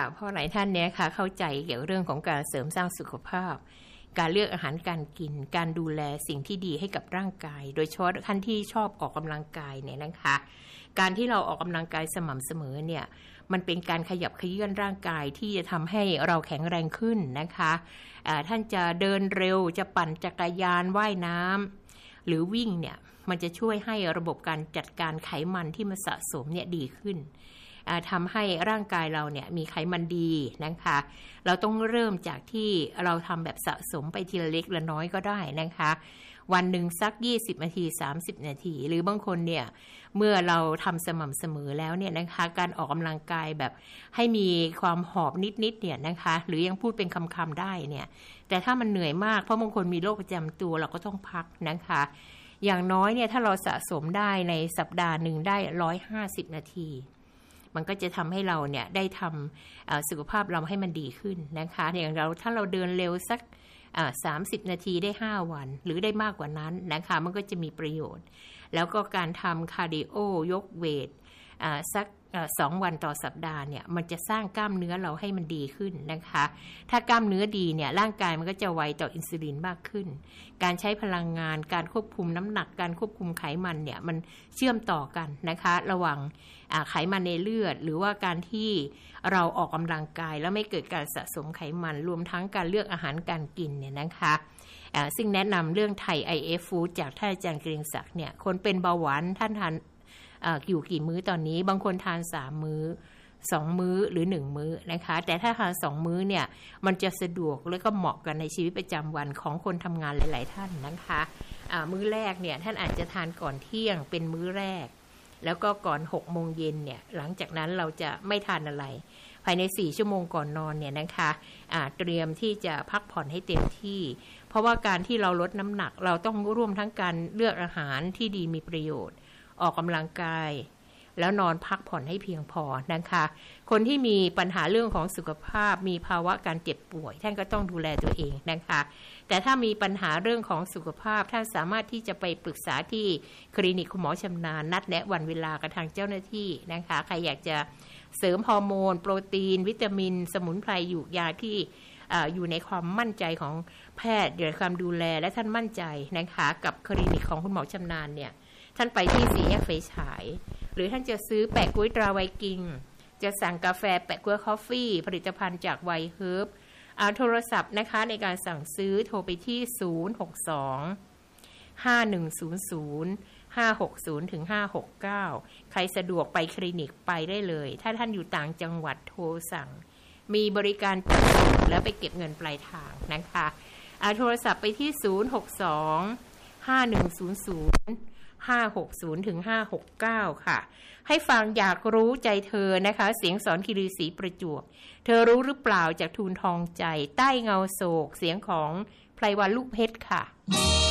ค่ะเพราะหลายท่านเนี่ยค่ะเข้าใจเกี่ยวกับเรื่องของการเสริมสร้างสุขภาพการเลือกอาหารการกินการดูแลสิ่งที่ดีให้กับร่างกายโดยเฉพาะท่านที่ชอบออกกำลังกายเนี่ยนะคะการที่เราออกกำลังกายสม่ำเสมอเนี่ยมันเป็นการขยับเขยื้อนร่างกายที่จะทำให้เราแข็งแรงขึ้นนะคะท่านจะเดินเร็วจะปั่นจักรยานว่ายน้ำหรือวิ่งเนี่ยมันจะช่วยให้ระบบการจัดการไขมันที่มันสะสมเนี่ยดีขึ้นทำให้ร่างกายเราเนี่ยมีไขมันดีนะคะเราต้องเริ่มจากที่เราทำแบบสะสมไปทีละเล็กละน้อยก็ได้นะคะวันหนึ่งสัก20นาที30นาทีหรือบางคนเนี่ยเมื่อเราทำสม่ำเสมอแล้วเนี่ยนะคะการออกกำลังกายแบบให้มีความหอบนิดๆเนี่ยนะคะหรือยังพูดเป็นคำๆได้เนี่ยแต่ถ้ามันเหนื่อยมากเพราะบางคนมีโรคประจำตัวเราก็ต้องพักนะคะอย่างน้อยเนี่ยถ้าเราสะสมได้ในสัปดาห์หนึ่งได้150นาทีมันก็จะทำให้เราเนี่ยได้ทำสุขภาพเราให้มันดีขึ้นนะคะอย่างเราถ้าเราเดินเร็วสัก30นาทีได้5วันหรือได้มากกว่านั้นนะคะมันก็จะมีประโยชน์แล้วก็การทำคาร์ดิโอยกเวทสัก2วันต่อสัปดาห์เนี่ยมันจะสร้างกล้ามเนื้อเราให้มันดีขึ้นนะคะถ้ากล้ามเนื้อดีเนี่ยร่างกายมันก็จะไวต่ออินซูลินมากขึ้นการใช้พลังงานการควบคุมน้ำหนักการควบคุมไขมันเนี่ยมันเชื่อมต่อกันนะคะระหว่างไขมันในเลือดหรือว่าการที่เราออกกำลังกายแล้วไม่เกิดการสะสมไขมันรวมทั้งการเลือกอาหารการกินเนี่ยนะคะซึ่งแนะนำเรื่องไทย IF Food จากท่านอาจารย์เกรียงศักดิ์เนี่ยคนเป็นเบาหวานท่านทานอยู่กี่มื้อตอนนี้บางคนทาน3มื้อ2มื้อหรือ1มื้อนะคะแต่ถ้าทาน2มื้อเนี่ยมันจะสะดวกและก็เหมาะกันในชีวิตประจำวันของคนทำงานหลายๆท่านนะคะมื้อแรกเนี่ยท่านอาจจะทานก่อนเที่ยงเป็นมื้อแรกแล้วก็ก่อน6โมงเย็นเนี่ยหลังจากนั้นเราจะไม่ทานอะไรภายใน4ชั่วโมงก่อนนอนเนี่ยนะคะเตรียมที่จะพักผ่อนให้เต็มที่เพราะว่าการที่เราลดน้ำหนักเราต้องร่วมทั้งการเลือกอาหารที่ดีมีประโยชน์ออกกำลังกายแล้วนอนพักผ่อนให้เพียงพอนะคะคนที่มีปัญหาเรื่องของสุขภาพมีภาวะการเจ็บป่วยท่านก็ต้องดูแลตัวเองนะคะแต่ถ้ามีปัญหาเรื่องของสุขภาพท่านสามารถที่จะไปปรึกษาที่คลินิกคุณหมอชำนาญนัดแนะวันเวลากับทางเจ้าหน้าที่นะคะใครอยากจะเสริมฮอร์โมนโปรตีนวิตามินสมุนไพรยูกยาที่อยู่ในความมั่นใจของแพทย์ในความดูแลและท่านมั่นใจนะคะกับคลินิกของคุณหมอชำนาญเนี่ยท่านไปที่4แยกไฟฉายหรือท่านจะซื้อแปะกุ้ยตราไวกิงจะสั่งกาแฟแปะกุ้ยคอฟฟี่ผลิตภัณฑ์จากไวเฮิร์บโทรศัพท์นะคะในการสั่งซื้อโทรไปที่062 5100 560ถึง569ใครสะดวกไปคลินิกไปได้เลยถ้าท่านอยู่ต่างจังหวัดโทรสั่งมีบริการจัดส่งแล้วไปเก็บเงินปลายทางนะคะโทรศัพท์ไปที่062 5100 560ถึง569ค่ะให้ฟังอยากรู้ใจเธอนะคะเสียงสอนคีรีศรีประจวบเธอรู้หรือเปล่าจากทูลทองใจใต้เงาโศกเสียงของไพรวันลูกเพชรค่ะ